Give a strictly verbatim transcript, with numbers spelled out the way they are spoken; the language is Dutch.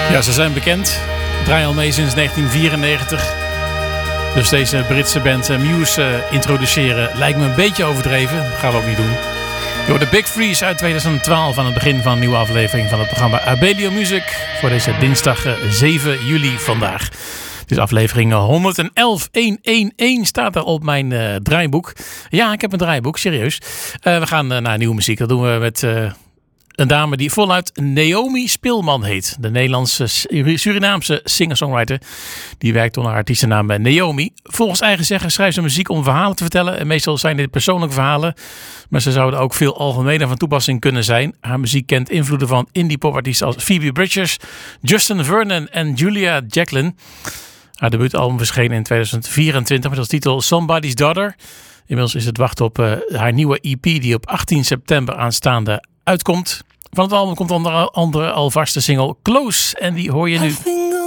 Ja, ze zijn bekend. Draaien al mee sinds negentien vierennegentig. Dus deze Britse band uh, Muse uh, introduceren lijkt me een beetje overdreven. Dat gaan we ook niet doen. Door de Big Freeze uit tweeduizend twaalf aan het begin van een nieuwe aflevering van het programma Abelio Music. Voor deze dinsdag uh, zeven juli vandaag. Dus aflevering honderd elf honderdelf staat er op mijn uh, draaiboek. Ja, ik heb een draaiboek, serieus. Uh, we gaan uh, naar nieuwe muziek. Dat doen we met... Uh, Een dame die voluit Naomi Spilman heet. De Nederlandse Surinaamse singer-songwriter. Die werkt onder haar artiestennaam Naomi. Volgens eigen zeggen schrijft ze muziek om verhalen te vertellen. En meestal zijn dit persoonlijke verhalen. Maar ze zouden ook veel algemener van toepassing kunnen zijn. Haar muziek kent invloeden van indie popartiesten als Phoebe Bridgers, Justin Vernon en Julia Jacqueline. Haar debuutalbum verscheen in tweeduizend vierentwintig met als titel Somebody's Daughter. Inmiddels is het wachten op uh, haar nieuwe E P die op achttien september aanstaande uitkomt. Van het album komt onder andere alvast de single Close en die hoor je nu.